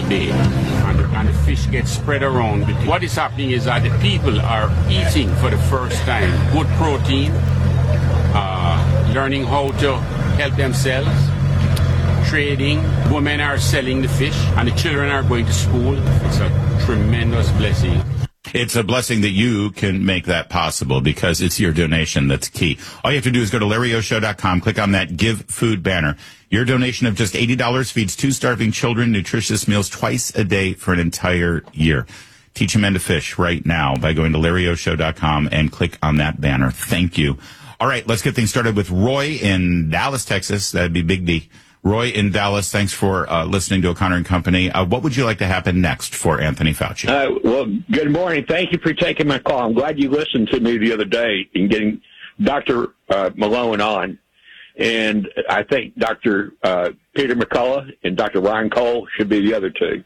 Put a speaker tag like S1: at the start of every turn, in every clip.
S1: day. And the fish gets spread around. What is happening is that the people are eating for the first time good protein, learning how to help themselves, trading. Women are selling the fish, and the children are going to school. It's a tremendous blessing.
S2: It's a blessing that you can make that possible because it's your donation that's key. All you have to do is go to LarryOshow.com, click on that Give Food banner. Your donation of just $80 feeds 2 starving children nutritious meals twice a day for an entire year. Teach men to fish right now by going to LarryOshow.com and click on that banner. Thank you. All right, let's get things started with Roy in Dallas, Texas. That'd be Big D. Roy in Dallas, thanks for listening to O'Connor and Company. What would you like to happen next for Anthony Fauci?
S3: Well, good morning. Thank you for taking my call. I'm glad you listened to me the other day in getting Dr. Malone on. And I think Dr. Peter McCullough and Dr. Ryan Cole should be the other two.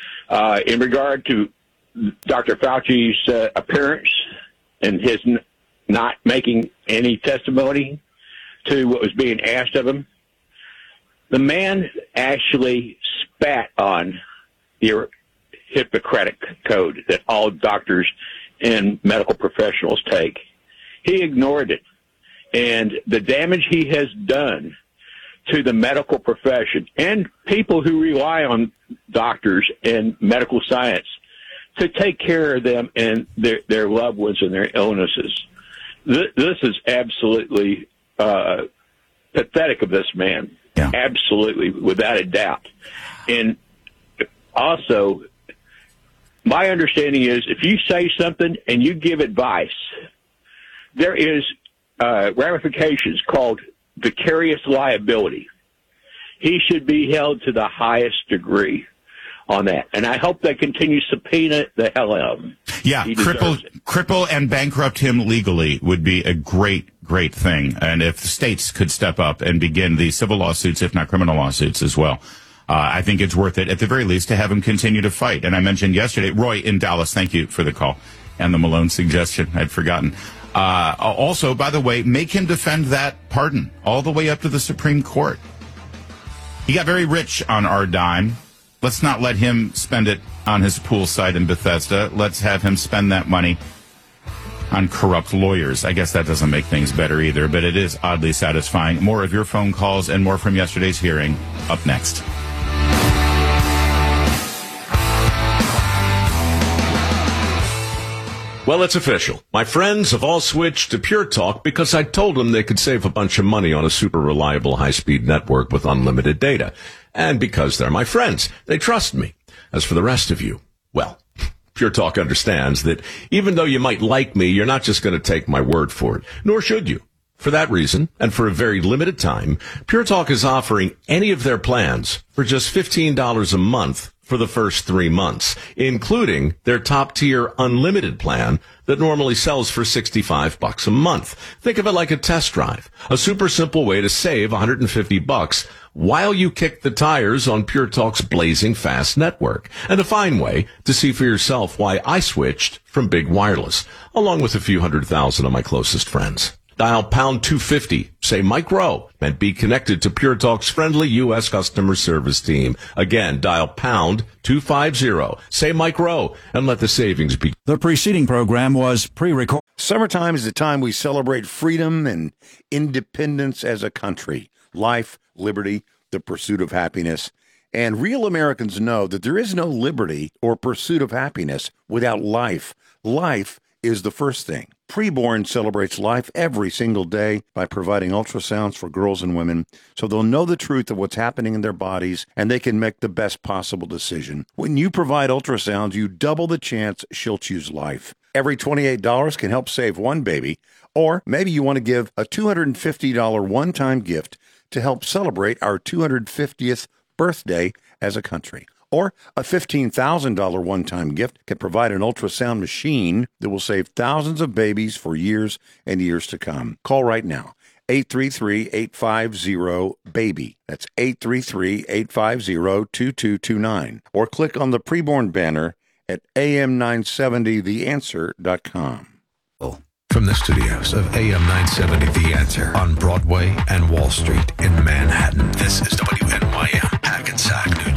S3: In regard to Dr. Fauci's appearance and his not making any testimony to what was being asked of him, the man actually spat on the Hippocratic Code that all doctors and medical professionals take. He ignored it. And the damage he has done to the medical profession and people who rely on doctors and medical science to take care of them and their loved ones and their illnesses. This is absolutely pathetic of this man. Yeah. Absolutely, without a doubt. And also, my understanding is if you say something and you give advice, there is ramifications called vicarious liability. He should be held to the highest degree on that. And I hope they continue to subpoena the hell out of him.
S2: Yeah, cripple and bankrupt him legally would be a great thing. And if the states could step up and begin the civil lawsuits, if not criminal lawsuits as well, I think it's worth it, at the very least, to have him continue to fight. And I mentioned yesterday, Roy in Dallas, thank you for the call and the Malone suggestion. I'd forgotten. Also, by the way, make him defend that pardon all the way up to the Supreme Court. He got very rich on our dime. Let's not let him spend it on his poolside in Bethesda. Let's have him spend that money on corrupt lawyers. I guess that doesn't make things better either, but it is oddly satisfying. More of your phone calls and more from yesterday's hearing up next.
S4: Well, it's official. My friends have all switched to Pure Talk because I told them they could save a bunch of money on a super reliable high-speed network with unlimited data. And because they're my friends, they trust me. As for the rest of you, well, Pure Talk understands that even though you might like me, you're not just going to take my word for it, nor should you. For that reason, and for a very limited time, Pure Talk is offering any of their plans for just $15 a month for the first 3 months, including their top-tier unlimited plan that normally sells for $65 a month. Think of it like a test drive, a super simple way to save $150 while you kick the tires on Pure Talk's blazing fast network, and a fine way to see for yourself why I switched from big wireless, along with a few 100,000 of my closest friends. Dial pound 250, say Mike Rowe, and be connected to Pure Talk's friendly U.S. customer service team. Again, dial pound 250, say Mike Rowe, and let the savings begin.
S5: The preceding program was pre-recorded.
S6: Summertime is the time we celebrate freedom and independence as a country. Life, liberty, the pursuit of happiness. And real Americans know that there is no liberty or pursuit of happiness without life. Life is the first thing. Preborn celebrates life every single day by providing ultrasounds for girls and women so they'll know the truth of what's happening in their bodies and they can make the best possible decision. When you provide ultrasounds, you double the chance she'll choose life. Every $28 can help save one baby, or maybe you want to give a $250 one-time gift to help celebrate our 250th birthday as a country. Or a $15,000 one-time gift can provide an ultrasound machine that will save thousands of babies for years and years to come. Call right now, 833-850-BABY. That's 833-850-2229. Or click on the preborn banner at am970theanswer.com.
S7: From the studios of AM 970 The Answer on Broadway and Wall Street in Manhattan, this is WNYM Hackensack News.